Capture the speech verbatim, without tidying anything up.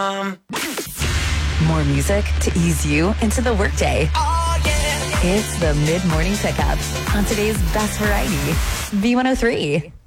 Um. More music to ease you into the workday. Oh, yeah. It's the Mid-Morning Pickup on today's best variety, B one oh three.